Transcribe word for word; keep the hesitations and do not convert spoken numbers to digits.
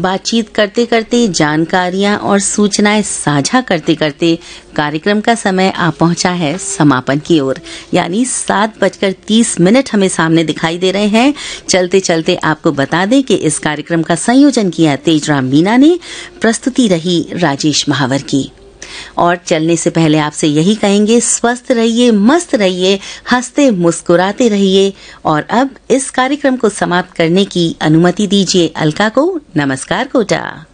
बातचीत करते करते, जानकारियां और सूचनाएं साझा करते करते कार्यक्रम का समय आ पहुंचा है समापन की ओर। यानी सात बजकर तीस मिनट हमें सामने दिखाई दे रहे हैं। चलते चलते आपको बता दें कि इस कार्यक्रम का संयोजन किया तेजराम मीना ने, प्रस्तुति रही राजेश महावर की। और चलने से पहले आपसे यही कहेंगे, स्वस्थ रहिए, मस्त रहिए, हंसते मुस्कुराते रहिए। और अब इस कार्यक्रम को समाप्त करने की अनुमति दीजिए अलका को। नमस्कार कोटा।